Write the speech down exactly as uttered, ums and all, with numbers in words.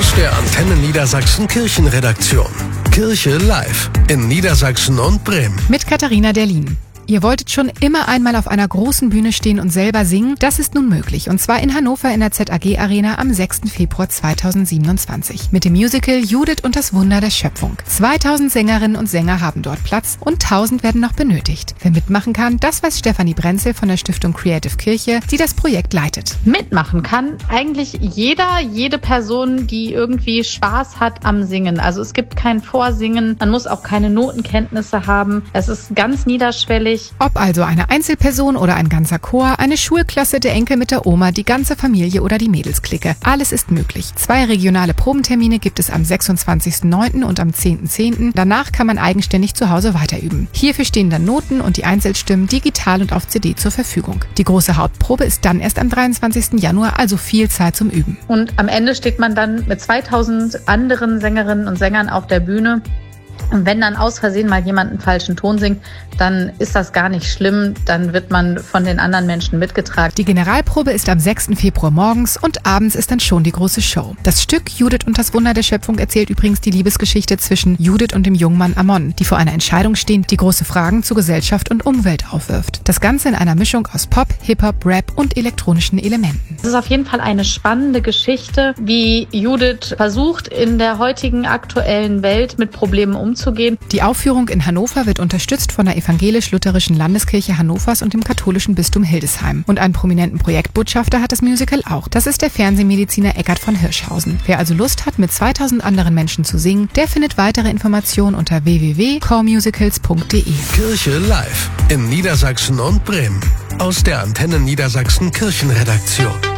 Aus der Antenne Niedersachsen Kirchenredaktion. Kirche live in Niedersachsen und Bremen. Mit Katharina Derlin. Ihr wolltet schon immer einmal auf einer großen Bühne stehen und selber singen? Das ist nun möglich. Und zwar in Hannover in der Z A G Arena am sechsten Februar zweitausendsiebenundzwanzig. Mit dem Musical Judith und das Wunder der Schöpfung. zweitausend Sängerinnen und Sänger haben dort Platz und tausend werden noch benötigt. Wer mitmachen kann, das weiß Stefanie Brenzel von der Stiftung Creative Kirche, die das Projekt leitet. Mitmachen kann eigentlich jeder, jede Person, die irgendwie Spaß hat am Singen. Also es gibt kein Vorsingen, man muss auch keine Notenkenntnisse haben. Es ist ganz niederschwellig. Ob also eine Einzelperson oder ein ganzer Chor, eine Schulklasse, der Enkel mit der Oma, die ganze Familie oder die Mädelsklicke. Alles ist möglich. Zwei regionale Probentermine gibt es am sechsundzwanzigsten neunten und am zehnten zehnten Danach kann man eigenständig zu Hause weiterüben. Hierfür stehen dann Noten und die Einzelstimmen digital und auf C D zur Verfügung. Die große Hauptprobe ist dann erst am dreiundzwanzigsten Januar, also viel Zeit zum Üben. Und am Ende steht man dann mit zweitausend anderen Sängerinnen und Sängern auf der Bühne. Und wenn dann aus Versehen mal jemand einen falschen Ton singt, dann ist das gar nicht schlimm. Dann wird man von den anderen Menschen mitgetragen. Die Generalprobe ist am sechsten Februar morgens und abends ist dann schon die große Show. Das Stück Judith und das Wunder der Schöpfung erzählt übrigens die Liebesgeschichte zwischen Judith und dem jungen Mann Ammon, die vor einer Entscheidung stehen, die große Fragen zu Gesellschaft und Umwelt aufwirft. Das Ganze in einer Mischung aus Pop, Hip-Hop, Rap und elektronischen Elementen. Es ist auf jeden Fall eine spannende Geschichte, wie Judith versucht, in der heutigen aktuellen Welt mit Problemen umzugehen. Die Aufführung in Hannover wird unterstützt von der Evangelisch-Lutherischen Landeskirche Hannovers und dem katholischen Bistum Hildesheim. Und einen prominenten Projektbotschafter hat das Musical auch. Das ist der Fernsehmediziner Eckart von Hirschhausen. Wer also Lust hat, mit zweitausend anderen Menschen zu singen, der findet weitere Informationen unter w w w punkt choremusicals punkt d e. Kirche live in Niedersachsen und Bremen. Aus der Antenne Niedersachsen Kirchenredaktion.